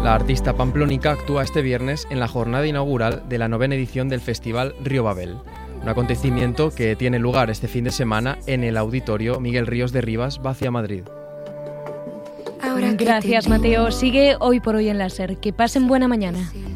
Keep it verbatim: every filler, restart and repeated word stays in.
La artista pamplónica actúa este viernes en la jornada inaugural de la novena edición del Festival Río Babel, un acontecimiento que tiene lugar este fin de semana en el Auditorio Miguel Ríos de Rivas, Vacia, Madrid. Gracias, Mateo. Sigue Hoy por Hoy en la SER. Que pasen buena mañana.